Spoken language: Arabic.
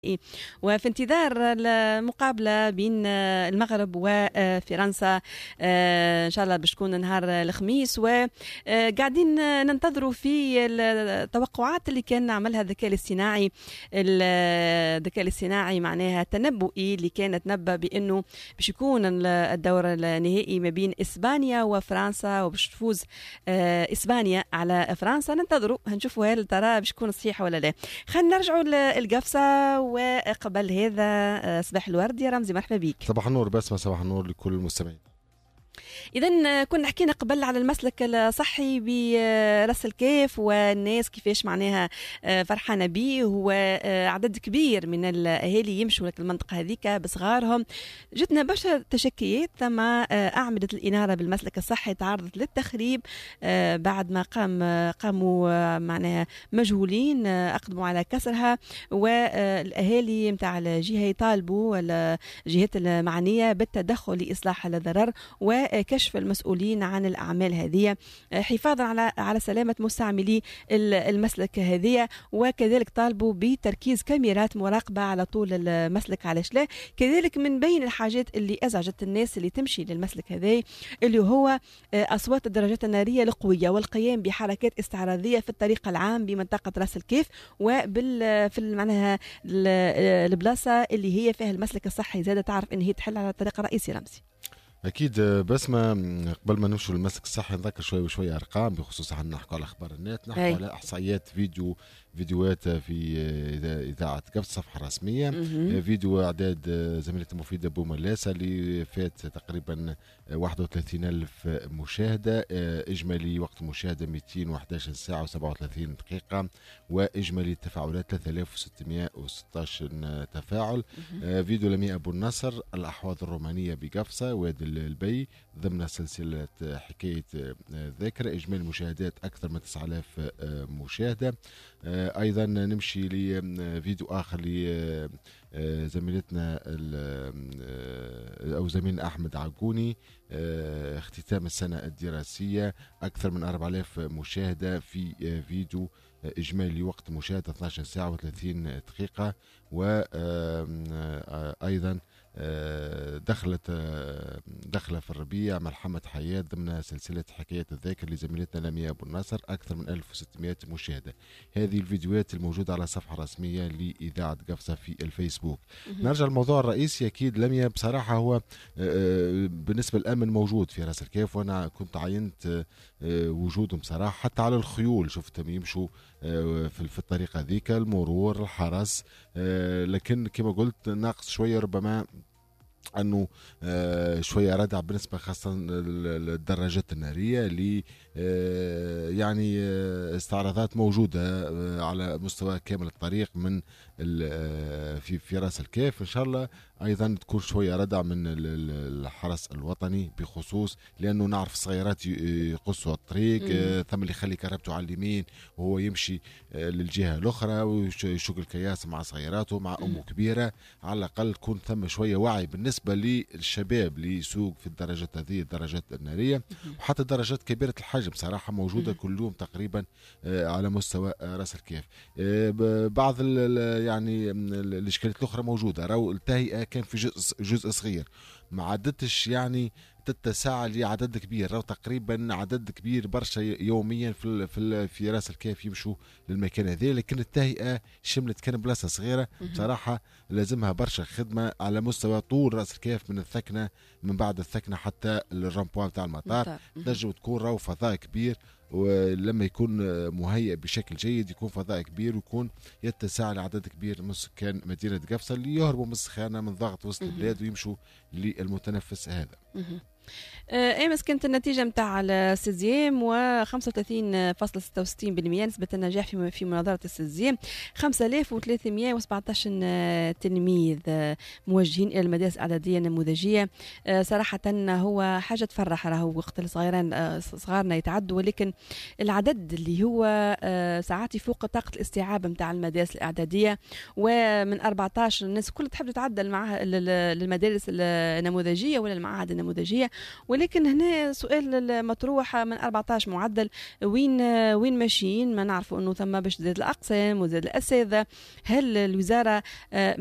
وفي انتظار المقابلة بين المغرب وفرنسا إن شاء الله باش تكون نهار الخميس، وقاعدين ننتظروا في التوقعات اللي كان عملها الذكاء الاصطناعي معناها تنبؤي اللي كانت تنبأ بأنه باش يكون الدور النهائي ما بين إسبانيا وفرنسا وباش تفوز إسبانيا على فرنسا. ننتظروا هنشوفوا هل ترى باش يكون صحيح ولا لا. خلينا نرجعوا للقفصة، وقبل هذا صباح الورد يا رمزي، مرحبا بك. صباح النور بسمة، صباح النور لكل المستمعين. إذن كنا حكينا قبل على المسلك الصحي برأس الكيف والناس كيفاش معناها فرحانة به، هو عدد كبير من الأهالي يمشوا لك المنطقة هذيك بصغارهم. جتنا برشا تشكيات مع أعمدة الإنارة بالمسلك الصحي تعرضت للتخريب بعد ما قاموا معناها مجهولين أقدموا على كسرها، والأهالي متاع الجهة يطالبوا الجهات المعنية بالتدخل لإصلاح الضرر وكشف المسؤولين عن الأعمال هذه حفاظا على سلامة مستعملي المسلك هذه، وكذلك طالبوا بتركيز كاميرات مراقبة على طول المسلك. علاش لا؟ كذلك من بين الحاجات اللي أزعجت الناس اللي تمشي للمسلك هذه اللي هو أصوات الدراجات النارية القوية والقيام بحركات استعراضية في الطريق العام بمنطقة رأس الكيف في معناها البلاصة اللي هي فيها المسلك الصحي. زادة تعرف أن هي تحل على الطريق الرئيسي رمزي. اكيد بسمة، قبل ما نمشوا للمسلك الصحي نذكر شوي وشوي ارقام، بخصوص نحكوا على اخبار النت، نحكوا على احصائيات فيديوهات في اذاعه قفص الصفحه الرسميه. فيديو اعداد زميلتي مفيده بوملاسه اللي فات تقريبا 31,000 مشاهده، اجمالي وقت المشاهده 211 ساعه و37 دقيقه، واجمالي التفاعلات 3616 تفاعل. فيديو لمياء ابو النصر الاحواض الرومانيه بقفصه وادي البي ضمن سلسله حكايه ذاكره، اجمالي المشاهدات اكثر من 9000 مشاهده. ايضا نمشي لفيديو اخر لزميلتنا او زميلنا احمد عقوني، اختتام السنه الدراسيه، اكثر من 4000 مشاهده في فيديو، اجمالي وقت مشاهده 12 ساعه و30 دقيقه. وايضا دخل في الربيع مع محمد حياة ضمن سلسلة حكاية الذاكر لزميلتنا لمياء أبو النصر، أكثر من 1600 مشاهدة. هذه الفيديوهات الموجودة على الصفحة الرسمية لإذاعة قفصة في الفيسبوك. نرجع للموضوع الرئيسي. أكيد لمياء بصراحة هو بالنسبة للأمن موجود في رأس الكيف، وأنا كنت عينت وجودهم بصراحة حتى على الخيول، شفتهم يمشوا في الطريقة ذيك، المرور، الحرس، لكن كما قلت ناقص شوية ربما أنه شوية ردع بالنسبة خاصة الدراجات النارية اللي يعني استعراضات موجودة على مستوى كامل الطريق من في رأس الكيف. إن شاء الله أيضا تكون شوية ردع من الحرس الوطني بخصوص، لأنه نعرف الصغيرات يقصوا الطريق، ثم اللي يخلي كربته على اليمين وهو يمشي للجهة الأخرى ويشق الكياس مع صغيراته مع أمه كبيرة. على الأقل تكون ثم شوية وعي بالنسبة للشباب اللي يسوق في الدراجات هذه، الدراجات النارية وحتى الدراجات كبيرة الحجم صراحة موجودة كل يوم تقريبا على مستوى رأس الكيف. بعض يعني الإشكالات الأخرى موجودة، راهو التهيئة كان في جزء صغير، ما عدتش يعني تتسع لعدد كبير، راهو تقريبا عدد كبير برشا يوميا في راس الكيف يمشوا للمكان هذا، لكن التهيئة شملت كان بلاصة صغيرة بصراحة لازمها برشا خدمة على مستوى طول راس الكيف، من الثكنة من بعد الثكنة حتى الرامبوان تاع المطار، تنجم تكون راهو فضاء كبير، ولما يكون مهيئ بشكل جيد يكون فضاء كبير ويكون يتسع لعدد كبير من سكان مدينة قفصة اللي يهربوا من السخانة من ضغط وسط البلاد ويمشوا للمتنفس هذا. امس كانت النتيجه نتاع السيزيام و 35.66% نسبه النجاح في مناظره السيزيام، 5317 تلميذ موجهين الى المدارس الاعداديه النموذجيه. صراحه هو حاجه تفرح، راهو وقت صغارنا يتعدوا، ولكن العدد اللي هو ساعات يفوق طاقه الاستيعاب نتاع المدارس الاعداديه، ومن 14 الناس كل تحب تتعدى للمدارس النموذجيه ولا المعاهد النموذجيه. ولكن هنا سؤال المطروح من 14 معدل وين ماشيين؟ ما نعرفوا انه ثم باش تزيد الاقسام وزاد الاساتذه. هل الوزاره